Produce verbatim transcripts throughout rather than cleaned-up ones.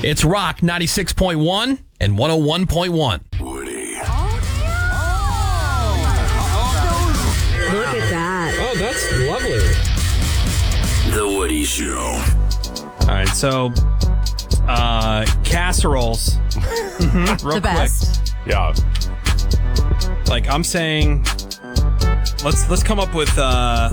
It's Rock ninety-six point one and one oh one point one. Woody. Look at that. Oh, that's lovely. The Woody Show. All right, so uh, casseroles. mm-hmm, real The best. quick. Yeah. Like I'm saying, let's let's come up with uh,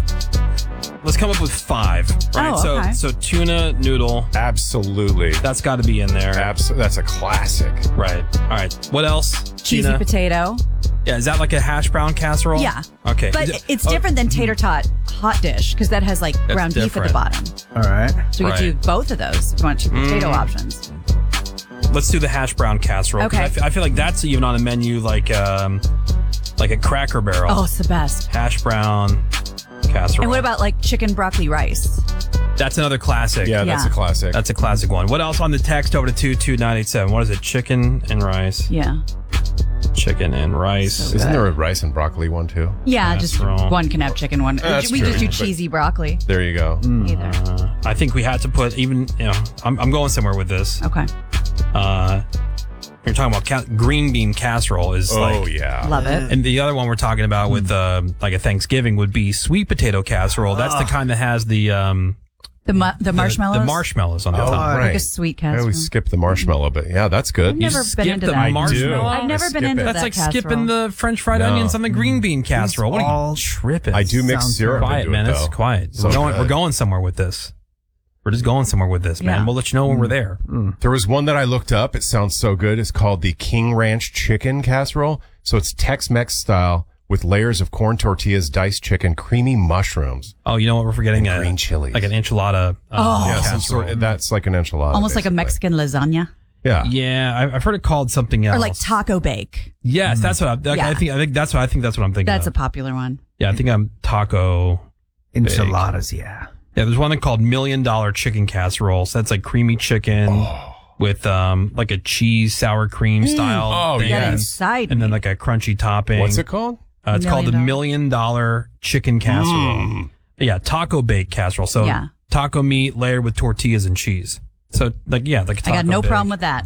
let's come up with five. Right. Oh, okay. So so tuna noodle. Absolutely. That's got to be in there. Abs- that's a classic. Right. All right. What else? Cheesy Gina? potato. Yeah. Is that like a hash brown casserole? Yeah. Okay. But Is it- it's oh, different than tater tot hot dish because that has like ground beef at the different. bottom. All right. So we Right. could do both of those if you want two potato Mm. options. Let's do the hash brown casserole. 'cause Okay. I, f- I feel like that's even on the menu, like um, like a Cracker Barrel. Oh, it's the best. Hash brown casserole. And what about like chicken broccoli rice? That's another classic. Yeah, that's Yeah. a classic. That's a classic one. What else on the text over to two two nine eight seven? What is it? Chicken and rice. Yeah. Chicken and rice. So Isn't good. there a rice and broccoli one too? Yeah, just Casserole. one can have chicken, one. That's we true, just do but- cheesy broccoli. There you go. Either. Uh, I think we had to put even, you know, I'm, I'm going somewhere with this. Okay. Uh, you're talking about ca- green bean casserole is Oh, like, yeah. Love it. and the other one we're talking about with um, like a Thanksgiving would be sweet potato casserole. That's the kind that has the um, The mu- the marshmallows. the marshmallows on the Oh, top. right. Like a sweet I casserole. always skip the marshmallow, but yeah, that's good. I've never You been skip into the that. marshmallow? I've never I been skip into it. that That's like casserole. skipping the French fried No. onions on the green bean casserole. What are you all- tripping? I do mix Sounds syrup Quiet, into man. it, It's though. quiet. So we're, going, good. we're going somewhere with this. We're just going somewhere with this, man. Yeah. We'll let you know when we're there. There was one that I looked up. It sounds so good. It's called the King Ranch Chicken Casserole. So it's Tex-Mex style with layers of corn tortillas, diced chicken, creamy mushrooms, Oh, you know what? We're forgetting and a green chilies. like an enchilada. Uh, Oh. yeah, some casserole. sort. That's like an enchilada. Almost like a basically. Mexican lasagna Yeah. Yeah, I- I've heard it called something else. or like taco bake. Yes, that's what I, okay, Yeah. I think. I think that's what I think. That's what I'm thinking. That's a of. popular one. Yeah, I think I'm taco. Enchiladas, yeah. Yeah, there's one called Million Dollar Chicken Casserole. So that's like creamy chicken Oh. with um like a cheese sour cream style. Oh, thing. yeah. Get Yes. inside. And then me. like a crunchy topping. What's it called? Uh, it's called the Million Million Dollar Chicken Casserole. Mm. Yeah, taco bake casserole. So Yeah. taco meat layered with tortillas and cheese. So like yeah, like a I taco got no bake. problem with that.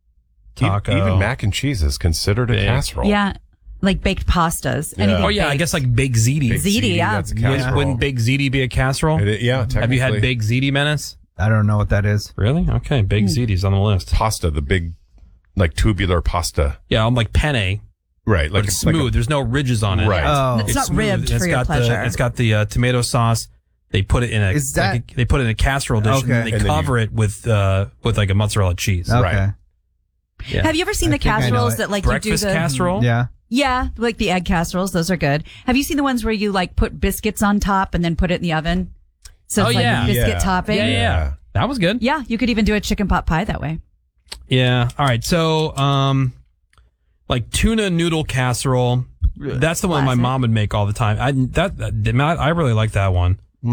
taco. E- Even mac and cheese is considered a Big. casserole. Yeah, like baked pastas. Anything Oh yeah, I baked. guess like baked ziti. Big Ziti, yeah. That's a Wouldn't- casserole. Wouldn't baked ziti be a casserole? It is- yeah, Have you had technically. baked ziti, Menace? I don't know what that is. Really? Okay, baked Hmm. ziti's on the list. pasta, the big, like tubular pasta. Yeah, I'm like penne, Right. but Like it's like a- smooth. There's no ridges on it. Right. Oh. It's not smooth. ribbed It's for your got pleasure. The, it's got the uh, tomato sauce. They put it in a, Is that- like a- they put it in a casserole dish and Okay. then they And then cover it with uh with like a mozzarella cheese. Okay. Right. Yeah. Have you ever seen I the think I know casseroles it. that like Breakfast you do the casserole? Yeah. Yeah, like the egg casseroles. Those are good. Have you seen the ones where you like put biscuits on top and then put it in the oven? So it's Oh, like yeah. biscuit Yeah. topping. Yeah, yeah, yeah. That was good. Yeah, you could even do a chicken pot pie that way. Yeah. All right. So, um, like tuna noodle casserole. That's the one my Classic. mom would make all the time. I that, that I really like that one.